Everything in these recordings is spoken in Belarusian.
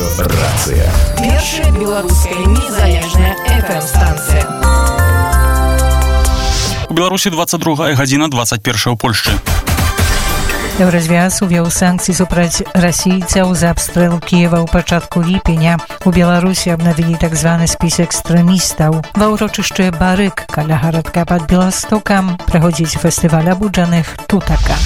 Рацыя. Першая беларуская незалежная FM-станцыя. У Беларусі 22 гадзіна 21 у Польшчы. Еўразвяз увёў санкцыі супраць расійцаў за абстрэл Кіева ў пачатку ліпеня. У Беларусі абнавілі так званы спіс экстрэмістаў. Ва ўрочышчы Барык каля гарадка пад Беластокам праходзіць фестываль абуджаных Тутака.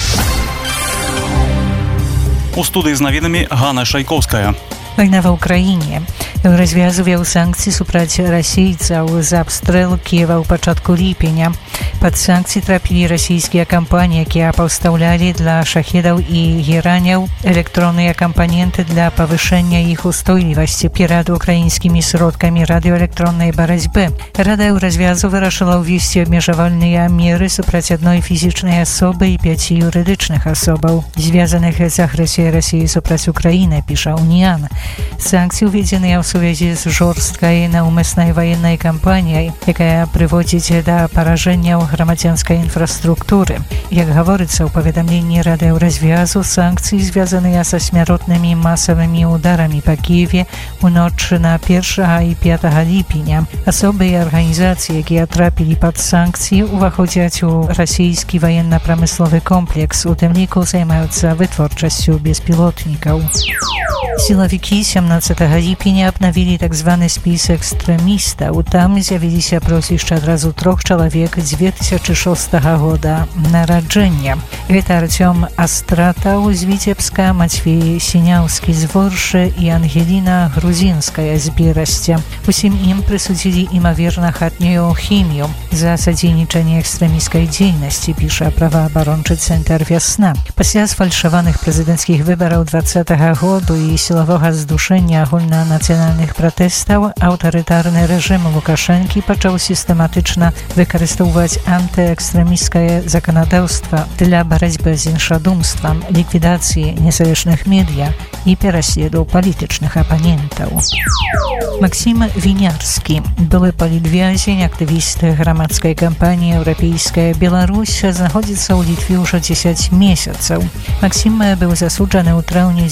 У студыі з навінамі Ганна Шайкоўская. Вайна ва ўкраіне. Еўразвяз увёў санкцыі супраць расійцаў за абстрэл Кіева ў пачатку ліпеня. Пад санкцыі трапілі расійскія кампаніі, якія паўстаўлялі для шахедаў і гераняў электронныя кампаненты для павышэння іх устойлівасці перад украінскімі сродкамі радыёэлектроннай барацьбы. Рада Еўразвязу вырашыла ўвесці абмежавальныя меры супраць адной фізічнай асобы і 5 юрыдычных асобаў, звязаных з агрэсіяй Расіі супраць Украіны, піша Уніан. Санкцыі уведзеныя ў сувязі з жорсткай наўмыснай ваеннай кампаніяй, якая прыводзіць да паражэння грамадзянскай інфраструктуры. Як гаворыцца ў паведамленні Рады Еўразвязу, санкцыі звязаныя са смяротнымі масавымі ударамі па Кіеве ў ноч на 1 і 5 ліпеня. Асобы і арганізацыі, якія трапілі пад санкцыі, уваходзяць у расійскі ваенна-прамысловы комплекс, у тым ліку займаюцца вытворчасцю беспілотнікаў. Сілавікі 17 ліпеня абнавілі так званы спіс экстрэмістаў. Там з'явіліся прозвішча адразу 3 чалавек 2006 года нараджэння. Гэта Арцём Астратаў з Віцебска, Мацвей Сіняўскі з Воршы і Ангеліна Грузінская з Берасця. Усім ім прысудзілі імаверна хатнюю хімію за садзейнічанне экстрэмісцкай дзейнасці, піша праваабарончы цэнтр «Вясна». Пасля сфальшаваных прэзідэнцкіх выбараў 2020 году і сілавога здушэння агульнанацыянальных пратэстаў аўтарытарны рэжым Лукашэнкі пачаў сістэматычна выкарыстоўваць антыэкстрэмісцкае заканадаўства для барацьбы з іншадумствам, ліквідацыі незалежных медыя і пераследу палітычных апанентаў. Максім Вінярскі, былы палітвязень, актывіст грамадскай кампаніі «Еўрапейская Беларусь», знаходзіцца ў Літве ўжо 10 месяцаў. Максім быў засуджаны ў траўні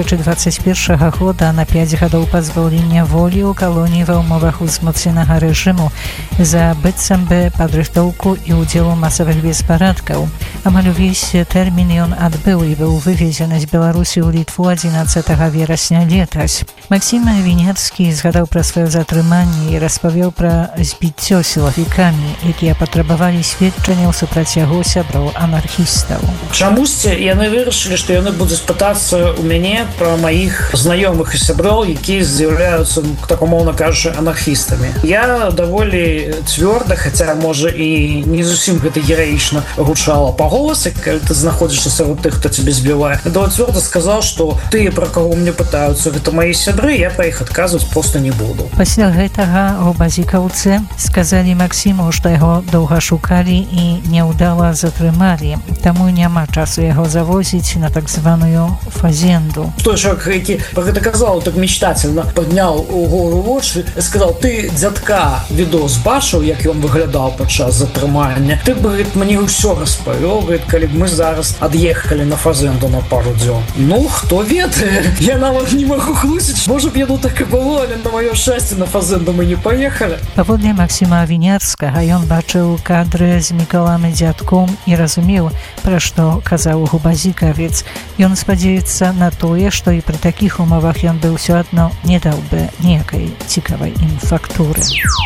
2021 года на 5 гадоў пазбаўлення волі ў калоніі ва ўмовах узмоцненага рэжыму за быццам бы падрыхтоўку і ўдзел у масавых беспарадкаў. Амаль увесь тэрмін ён адбыў і быў вывезены з Беларусі ў Літву 11 верасня летась. Максім Вінярскі згадаў пра сваё затрыманне і распавёў пра збіццё сілавікамі, якія патрабавалі сведчанняў супраць яго сяброў-анархістаў. Чамусьці яны вырашылі, што яны будуць пытацца ў мяне пра маіх знаёмых і сяброў, якія з'яўляюцца, так умоўна кажучы, анархістамі. Я даволі цвёрда, хаця, можа, і не зусім гэта гераічна гучала па голасе, калі ты знаходзішся сярод тых, хто цябе збівае. Даволі цвёрда сказаў, што тыя, пра каго мне пытаюцца, гэта маі сябры, я пра іх адказваць проста не буду. Пасля гэтага губазікаўцы сказалі Максіму, што яго доўга шукалі і няўдала затрымалі, таму няма часу яго завозіць на так званую фазенду. Той чалавек, які пра гэта казаў, так мечтательна падняў угору вочы, сказаў: ты, дзядка, відос бачыў, як ён выглядаў падчас затрымання? Ты бы, говорит, мне ўсё распавёў, говорит, калі б мы зараз ад'ехалі на фазенду на пару дзён. Ну, хто ведае? Я нават не магу хлусіць. Можа б, яно так і было, але на маё шчасце на фазенду мы не паехалі. Паводле Максіма Вінярскага, ён бачыў кадры з Мікалам і дзядком і разумеў, пра што казаў губазікавец. Ён спадзяецца на тое, што і пры такіх умовах ён бы ўсё адно не даў бы ніякай цікавай ім фактуры.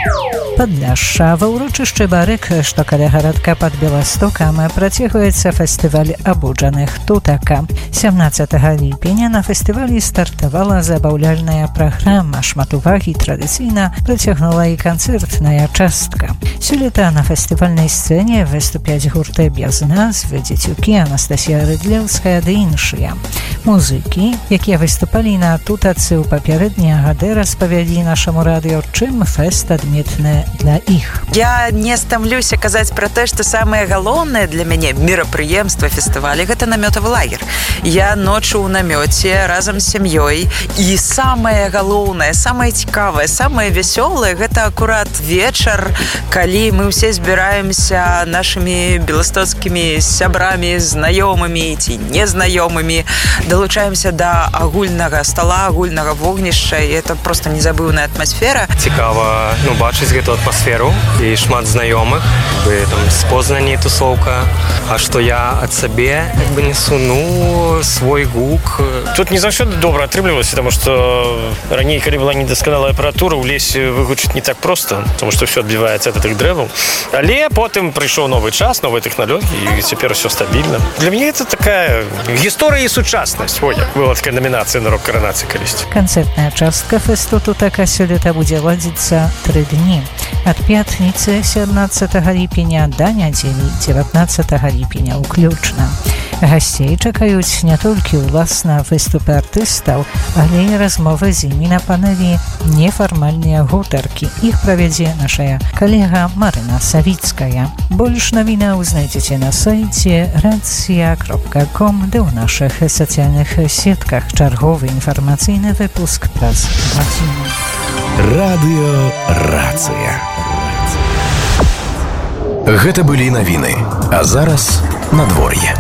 Падляшша. Ва ўрочышчы Барык, што каля гарадка пад Беластокам, працягваецца фестываль абуджаных Тутака. 17 ліпеня на фестывалі стартавала забаўляльная праграма. Шмат увагі традыцыйна прыцягнула і канцэртная частка. Сёлета на фестывальнай сцэне выступяць гурты без назвы, дзецюкі, Анастасія Рыдлеўская ды іншыя. Музыкі, якія выступалі на Тутацы ў папярэднія гады, распавялі нашаму радыё, чым фэст адметны для іх. Я не стамлюся казаць пра тое, што самае галоўнае для мяне мерапрыемства фестываля — гэта намётавы лагер. Я ноччу ў намёце разам з сям'ёй, і самае галоўнае, самае цікавае, самае вясёлае — гэта акурат вечар, калі мы ўсе збіраемся нашымі беластоцкімі сябрамі, знаёмымі ці незнаёмымі, далучаемся да агульнага стола, агульнага вогнішча, і это просто незабыўная атмасфера. Цікава, бачыць гэту атмасферу і шмат знаёмых, там з Познані тусовка. А што я ад сабе несу, свой гук. Тут не заўсёды добра атрымлівалася, потому что раней, калі была недасканалая апаратура, у лесе выгучыць не так просто, потому что все адбіваецца ад гэтых дрэваў. Але потым прыйшоў новы час, новыя тэхналогіі, і цяпер все стабільна. Для мяне это такая гісторыя і сучаснасць. Ой, як была такая номінацыя на рок-каранацыі калісьці. Канцэртная частка фэсту «Тутака» сёлета будзе ладзіцца 3 дні. Ад пятніцы 17 ліпеня да нядзелі 19 ліпеня ўключна. Гасцей чакаюць не толькі ўласна выступы артыстаў, але і размовы з імі на панелі, нефармальныя гутаркі. Іх правядзе нашая калега Марына Савіцкая. Больш навінаў знайдзеце на сайце racja.com, ды ў нашых сацыяльных сетках. Чарговы інфармацыйны выпуск праз гадзіну. Радыё «Рацыя». Гэта былі навіны, а зараз надвор'е.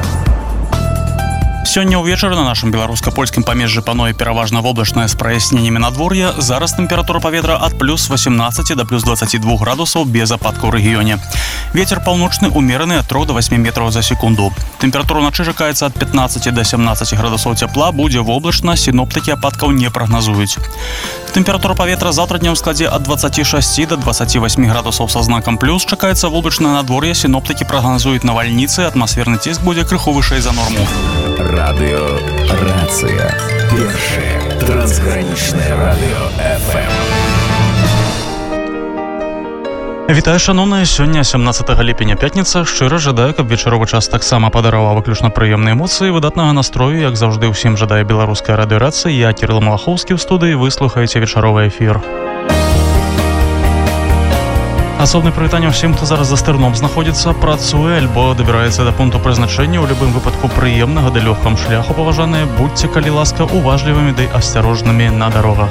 Сёння ўвечары на нашым беларуска-польскім памежжы пануе пераважна воблачнае з праясненнямі надвор'я. Зараз тэмпература паветра ад плюс 18 да плюс 22 градусаў без ападкаў у рэгіёне. Вецер паўночны умераны ад 3 до 8 метраў за секунду. Тэмпература начы чакаецца ад 15 до 17 градусаў цяпла, будзе воблачна, сіноптыкі ападкаў не прагназуюць. Тэмпература паветра заўтра днём складзе ад 26 до 28 градусаў са знакам плюс. Чакаецца воблачнае надвор'е, сіноптыкі прагназуюць навальніцы, атмасферны ціск будзе крыху вышэй за норму. Радыё «Рацыя». Першае трансгранічнае радыё FM. Вітаю, шановныя, сёння 17 ліпеня пятніца. Шчыра жадаю, каб вечаровы час таксама падараваў выключна прыемныя эмоцыі, выдатнага настрою, як заўжды ўсім жадае беларуская радыёрацыя. Я Кірыл Малахоўскі ў студыі, вы слухаеце вечаровы эфір. Асобнае прывітанне ўсім, хто зараз за стырном знаходзіцца, працуе альбо дабіраецца да пункту прызначэння. У любым выпадку прыемнага ды лёгкам шляху, паважаныя, будьце, калі ласка, уважлівымі ды асцярожнымі на дарогах.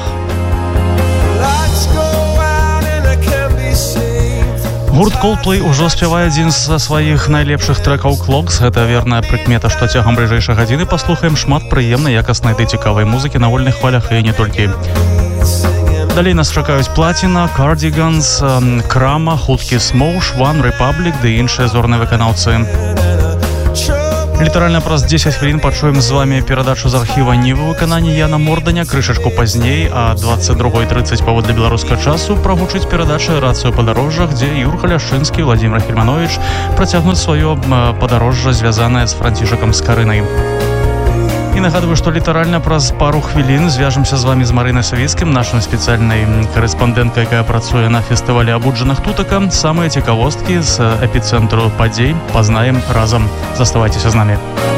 Гурт Coldplay ўжо спявае адзін з сваіх найлепшых трэкаў «Clocks». Гэта верная прыкмета, што цягам бліжэйшай гадзіны паслухаем шмат прыемнай, якаснай ды цікавай музыкі на вольных хвалях і не толькі. Далей нас чакаюць Платіна, Cardigans, Крама, хуткі Смоуш, One Republic ды іншыя зорныя выканаўцы. Літаральна праз 10 хвілін пачуем з вами перадачу з архіва Нівы выканання Яна Морданя. Крышачку пазней, а 22:30 паводле беларускага часу прагучыць перадача «Рацыё падарожжа», дзе Юрка Ляшчынскі і Владзімир Хельманович працягнуць сваё падарожжа, звязанае з Францішакам Скарынай. І нагадваю, што літаральна праз пару хвілін звяжемся з вами з Марынай Савіцкім, нашай спецыяльнай карэспандэнткай, якая працуе на фестывалі абуджаных тутака. Самыя цікавосткі з эпіцэнтру падзей пазнаем разам. Заставайцеся з намі.